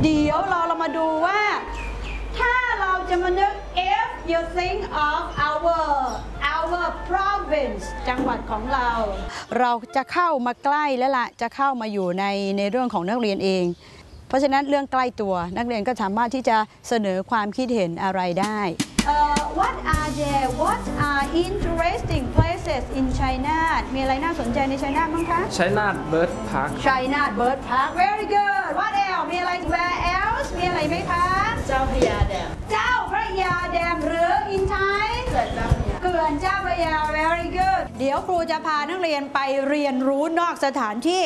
เดี๋ยวเรามาดูว่าถ้าเราจะมานึก if you think of our province จังหวัดของเราจะเข้ามาใกล้แล้วล่ะจะเข้ามาอยู่ในเรื่องของนักเรียนเองเพราะฉะนั้นเรื่องใกล้ตัวนักเรียนก็สามารถที่จะเสนอความคิดเห็นอะไรได้ What are interesting places in China มีอะไรน่าสนใจใน China บ้างคะ China Bird Park China Bird Park very good What else มีอะไร Where else มีอะไรไหมคะเจ้าพระยาแดมหรือ in Thai เขื่อนเจ้าพระยา very good เดี๋ยวครูจะพานักเรียนไปเรียนรู้นอกสถานที่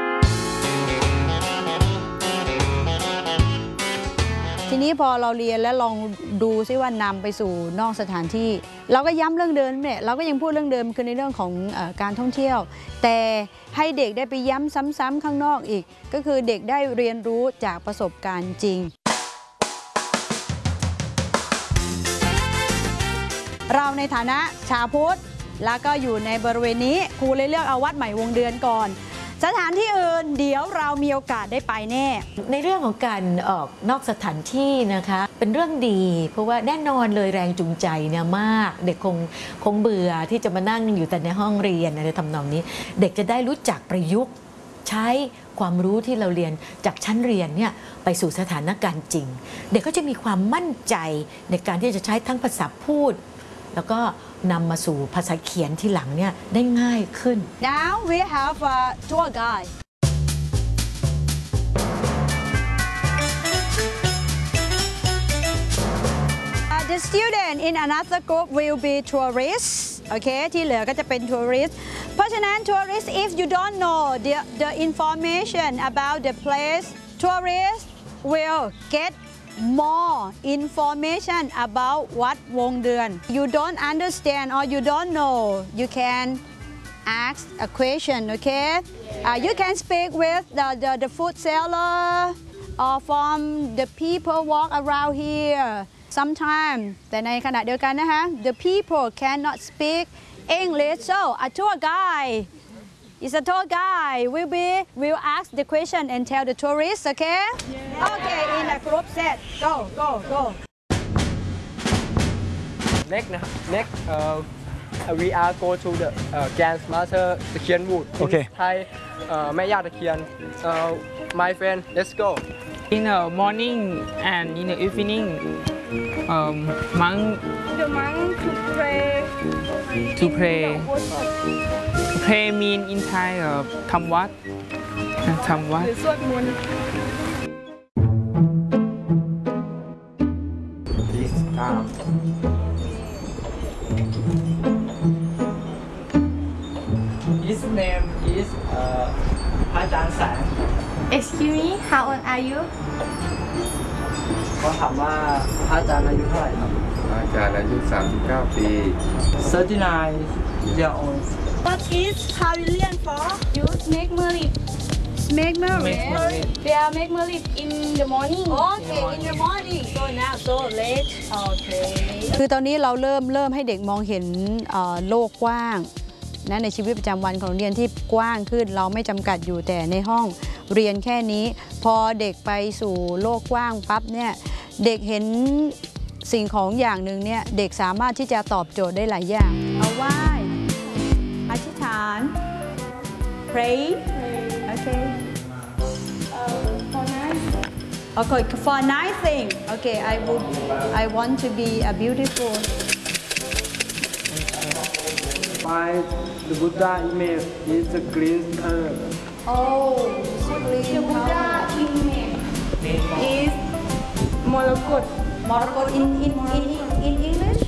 ทีนี้พอเราเรียนแล้วลองดูซิว่านำไปสู่นอกสถานที่เราก็ย้ำเรื่องเดิมเนี่ยเราก็ยังพูดเรื่องเดิมคือในเรื่องของการท่องเที่ยวแต่ให้เด็กได้ไปย้ำซ้ำๆข้างนอกอีกก็คือเด็กได้เรียนรู้จากประสบการณ์จริงเราในฐานะชาวพุทธแล้วก็อยู่ในบริเวณนี้ครูเลยเลือกเอาวัดใหม่วงเดือนก่อนสถานที่อื่นเดี๋ยวเรามีโอกาสได้ไปแน่ในเรื่องของการออกนอกสถานที่นะคะเป็นเรื่องดีเพราะว่าแน่นอนเลยแรงจูงใจเนี่ยมากเด็กคงเบื่อที่จะมานั่งอยู่แต่ในห้องเรียนอะไรทำนองนี้เด็กจะได้รู้จักประยุกต์ใช้ความรู้ที่เราเรียนจากชั้นเรียนเนี่ยไปสู่สถานการณ์จริงเด็กก็จะมีความมั่นใจในการที่จะใช้ทั้งภาษาพูดแล้วก็นำมาสู่ภาษาเขียนที่หลังเนี่ยได้ง่ายขึ้น Now we have a tour guide The student in another group will be tourists โอเคที่เหลือก็จะเป็น tourist เพราะฉะนั้น tourist if you don't know the information about the place tourist will get more information about วัดวงเดือน you don't understand or you don't know you can ask a question okay you can speak with the food seller or from the people walk around here sometimes แต่ในขณะเดียวกันนะคะ the people cannot speak English so a tour guide is a tour guide will ask the question and tell the tourists okay okay in a group set go next we are go to the Grandmaster ตะเคียนวูด Okay ไทยแม่ย่าตะเคียนmy friend let's go In the morning and in the evening, monk the monk to pray. Pray mean in Thai ทำวัดหรือสวดมนต์ this time his name is พระอาจารย์แสง Excuse me, how old are you? เขาถามว่าพระอาจารย์อายุเท่าไหร่ครับอาจารย์อายุ 39 ปี 39 year old What is Pavilion for? You make merit. Make merit. They are make merit in the morning. Okay in the morning so now so late okay คือตอนนี้เราเริ่มให้เด็กมองเห็นโลกกว้างนะในชีวิตประจำวันของโรงเรียนที่กว้างขึ้นเราไม่จำกัดอยู่แต่ในห้องเรียนแค่นี้พอเด็กไปสู่โลกกว้างปั๊บเนี่ยเด็กเห็นสิ่งของอย่างหนึ่งเนี่ยเด็กสามารถที่จะตอบโจทย์ได้หลายอย่างเอาไหว้อธิษฐาน pray okay okay for nice thing okay I want to be a beautiful Find the Buddha image is the green color. Oh, The Buddha image is Morokot. Morocco in English?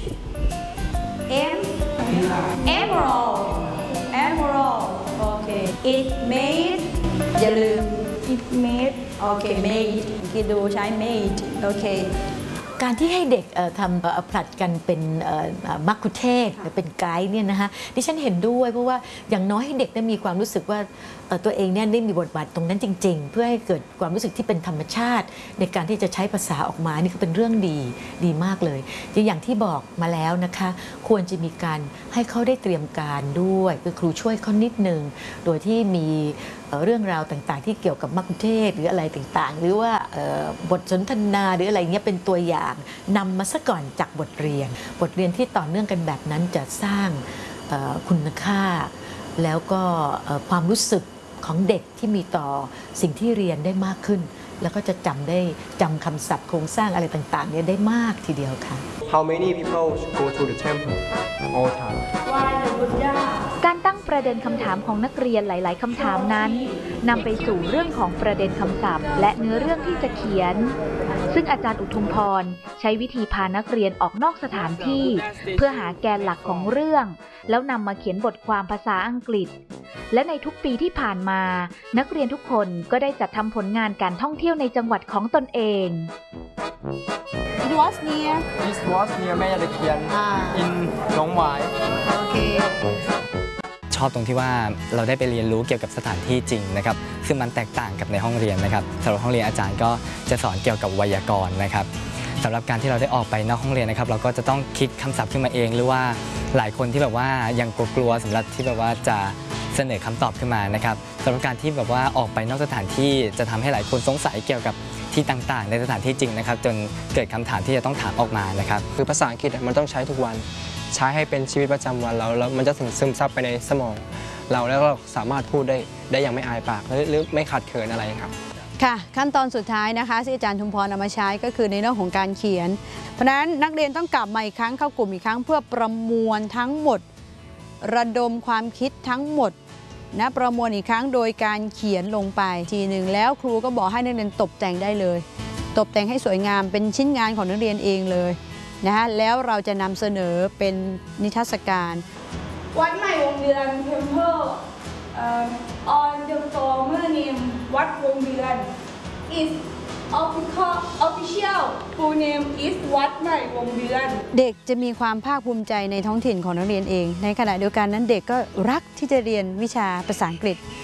Emerald. Okay. It made อย่าลืม It made. Okay, made กินดูใช้ made. Okay. การที่ให้เด็กทำผลัดกันเป็นมัคคุเทศก์หรือเป็นไกด์เนี่ยนะคะดิฉันเห็นด้วยเพราะว่าอย่างน้อยให้เด็กได้มีความรู้สึกว่าตัวเองเนี่ยได้มีบทบาทตรงนั้นจริงๆเพื่อให้เกิดความรู้สึกที่เป็นธรรมชาติในการที่จะใช้ภาษาออกมานี่ก็เป็นเรื่องดีมากเลยอย่างที่บอกมาแล้วนะคะควรจะมีการให้เขาได้เตรียมการด้วยคือครูช่วยเขานิดนึงโดยที่มีเรื่องราวต่างๆที่เกี่ยวกับมัคคุเทศก์หรืออะไรต่างๆหรือว่าบทสนทนาหรืออะไรเงี้ยเป็นตัวอย่างนำมาซะก่อนจากบทเรียนที่ต่อเนื่องกันแบบนั้นจะสร้างคุณค่าแล้วก็ความรู้สึกของเด็กที่มีต่อสิ่งที่เรียนได้มากขึ้นแล้วก็จะจำคำศัพท์โครงสร้างอะไรต่างๆเนี่ยได้มากทีเดียวค่ะ How many people go to the temple all time? การตั้งประเด็นคำถามของนักเรียนหลาย ๆ คำถามนั้นนำไปสู่เรื่องของประเด็นคำศัพท์และเนื้อเรื่องที่จะเขียน ซึ่งอาจารย์อุทุมพรใช้วิธีพานักเรียนออกนอกสถานที่เพื่อหาแกนหลักของเรื่องแล้วนำมาเขียนบทความภาษาอังกฤษและในทุกปีที่ผ่านมานักเรียนทุกคนก็ได้จัดทำผลงานการท่องเที่ยวในจังหวัดของตนเอง It was near This was near แม่ยาตะเคียน in หนองหวาย okay ชอบตรงที่ว่าเราได้ไปเรียนรู้เกี่ยวกับสถานที่จริงนะครับซึ่งมันแตกต่างกับในห้องเรียนนะครับสำหรับห้องเรียนอาจารย์ก็จะสอนเกี่ยวกับไวยากรณ์นะครับสำหรับการที่เราได้ออกไปนอกห้องเรียนนะครับเราก็จะต้องคิดคำศัพท์ขึ้นมาเองหรือว่าหลายคนที่แบบว่ายังกลัวๆสำหรับที่แบบว่าจะเสนอคำตอบขึ้นมานะครับสำหรับการที่แบบว่าออกไปนอกสถานที่จะทำให้หลายคนสงสัยเกี่ยวกับที่ต่างๆในสถานที่จริงนะครับจนเกิดคำถามที่จะต้องถามออกมานะครับคือภาษาอังกฤษมันต้องใช้ทุกวันใช้ให้เป็นชีวิตประจำวันเราแล้วมันจะซึมซับไปในสมองเราแล้วเราสามารถพูดได้อย่างไม่อายปากหรือไม่ขัดเขินอะไรครับค่ะขั้นตอนสุดท้ายนะคะที่อาจารย์ทุมพรเอามาใช้ก็คือในเรื่องของการเขียนเพราะฉะนั้นนักเรียนต้องกลับมาอีกครั้งเข้ากลุ่มอีกครั้งเพื่อประมวลทั้งหมดระดมความคิดทั้งหมดนะประมวลอีกครั้งโดยการเขียนลงไปทีหนึ่งแล้วครูก็บอกให้นักเรียนตกแต่งได้เลยตกแต่งให้สวยงามเป็นชิ้นงานของนักเรียนเองเลยนะคะแล้วเราจะนำเสนอเป็นนิทรรศการวัดใหม่วงเดือน Temple on the former name วัดวงเดือน is official full name is วัดใหม่วงเดือนเด็กจะมีความภาคภูมิใจในท้องถิ่นของนักเรียนเองในขณะเดียวกันนั้นเด็กก็รักที่จะเรียนวิชาภาษาอังกฤษ